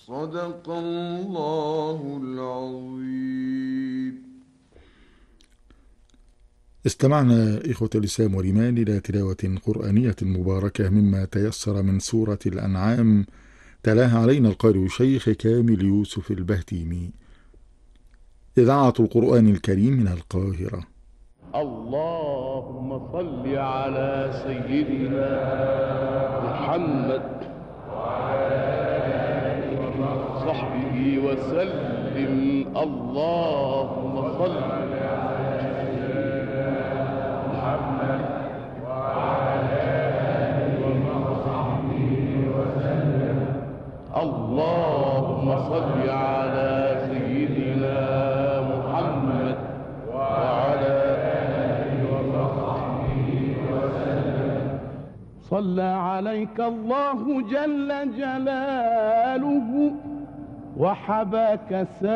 صدق الله العظيم. استمعنا إخوة الإسلام والإيمان إلى تلاوة قرآنية مباركة مما تيسر من سورة الأنعام، تلاها علينا القارئ الشيخ كامل يوسف البهتيمي. إذاعة القرآن الكريم من القاهرة. اللهم صل على سيدنا محمد وصحبه وسلم. اللهم صل اللهم صل على سيدنا محمد وعلى آله وصحبه وسلم. صلى عليك الله جل جلاله وحباك